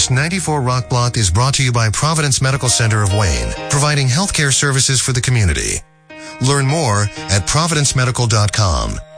This 94 Rock Block is brought to you by Providence Medical Center of Wayne, providing healthcare services for the community. Learn more at providencemedical.com.